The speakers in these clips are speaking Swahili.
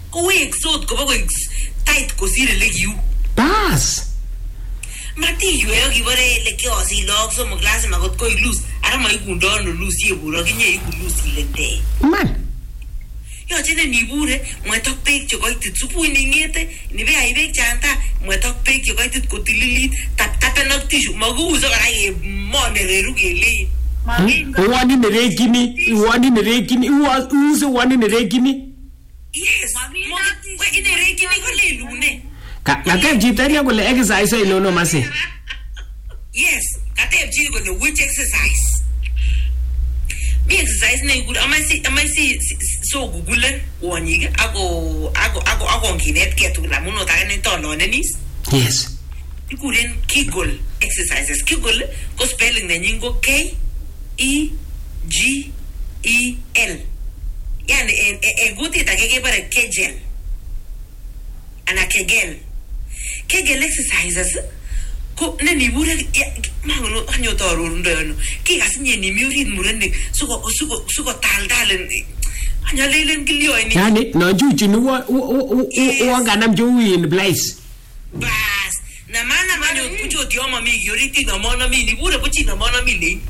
koweksot kobo koik tight kosir ele kiu. Bas. Matiyueyo kibore ele kiosi log somok lazima kot koik loose. Ara maikundo loose yeburo kinye iku loose ile nde. Man. Yoche ne nibure mwetok beek che koitit subui ningete nibe beek chanta mwetok beek che koitit kotililit tapen ak tissue makuuso kora ye mone reru kele. Wani nerekini uuse wani nerekini. Yes, we inerekini kole lune. Katep chito ine kole exercise ilono mase. Yes, katep chito kole which exercise. Mi exercise ne good amasi so google wonyike ako nginet ke tu la muno ta ne tono nenis. Yes. Ikuren Kegel exercises. Kegel ko spelling ne nyingo K E G E L. Yani guti ta ke bare Kegel. Ana Kegel. Kegel exercises ko ne ni bure mangono anyo toro ndono ki gasinye ni murid murende suko taldalen anyo lelen kilio ni yani no juju ni wo ganam juwi in place bas na mana manyo kucho tioma mi yoriti no mona mi ni bure kuchi no mona mi le.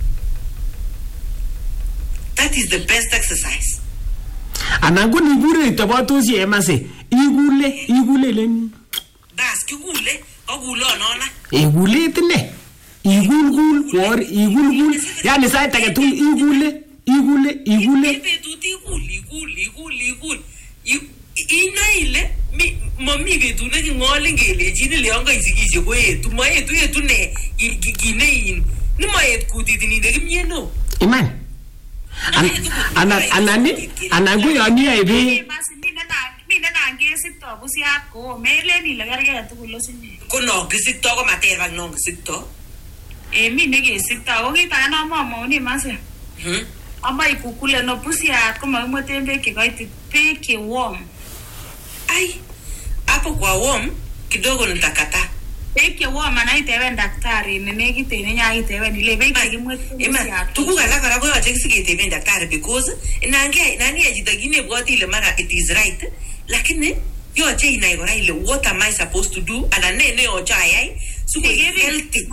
That is the best exercise. Anango ni bure tabatosi emase igule len bas kigule ogulo nona igule tine igul yani sai taketul igule betut igul inaile mami betut ne kingolin kelejini le yonga isikishe koetu maetu ne kinein ni maet kutitini ne kimyeno iman anango yani aibe ngesikto busiat ko melen ile kerge tugul osinye kono kisikto ko mater bak no kisikto mi negesikto ko kita na mamoni mase ama ikukule no busiat ko makimweten beek chekoitit beek che warm ai hapo kwa warm kidogo nitakata beek che warm anaitewen daktari nenekiten nyakitewen ile beek chekimweten busiat tuguk alak kora koyoche siketeben daktari because nange chito kinebwoti ile mara it is right lakini yoche inai kora ile what am I supposed to do ana ne yoche ayai suko healthy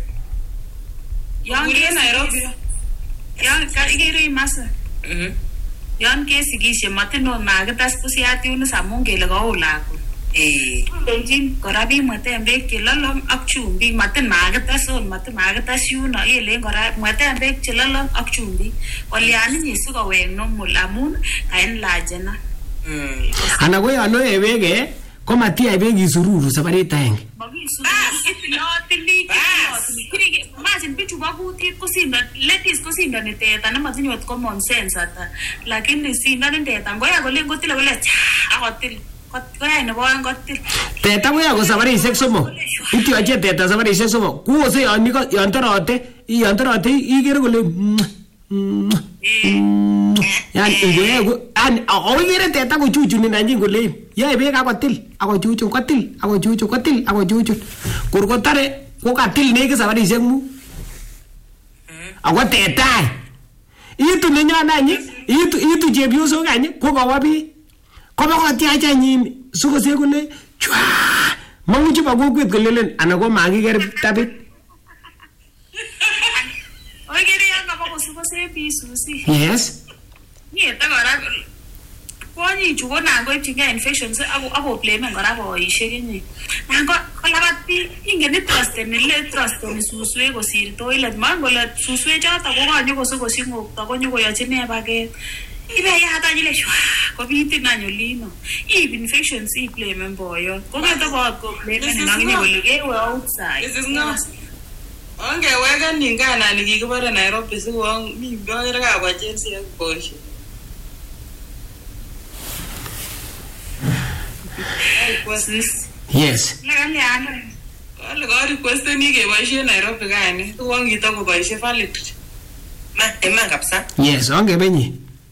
yon ke Nairobi yon ikere masa yon kesikishe matino makitas busiat yun samun kele kaolako lenjin kora bi mwaten beek chelolong ak chumbik matin makitas yuno elen kora mwaten beek chelolong ak chumbik kolyanin yesikowek normal amun kaenlajena ana ko yano ebege ko matia ebege isururu sabarit aenge imagine bichu bakutit kusinda ladies kusinda ni teta na matinyo common sense ata lakini sinda ni teta ngoya kole ngotile kole akotil koya ne boen kotil teta koya ko sabarishek somok ityoche teta sabarishek somok kuose yon torote igere kole yani ngoye awire teta ko chuchuni nanjin kole yae beek akochuchun kurkotare ko katil neki sabarishek mu ako teta itu nenyonanyi itu chepyosok anyi ko kawa bi ko bakotiacha nyin sukose kole chwa manguchi ba kokwet kolelen ana ko makiker tabit ogere yanga bako sukose bi susi yes nieta kora kwonyi chu ko nango ipchinge infections ako blame kora boishek inye nango kolabat bi ingen ni trusten suswe kosir toilet man kole suswe choto ko kanyo kosingokto konyo koyochi ne paket ibe yata nyile shwa ko bitin anyolino if infections I blame boyo ko keto ko blame nanginye kole kewe outside this is not ongeweka ningana nikikibare Nairobi siko mi byoger kabwa Chelsea ak Porsche yes ale ko request ni keboishe Nairobi kani tuwangito koboishe valid ema kabisa yes ongebenye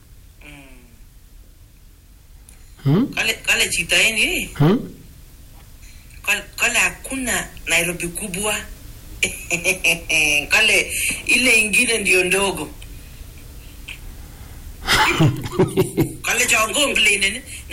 kale chito yeni kale hakuna Nairobi kubwa kale ile ingine ndio ndogo kale cha ngombe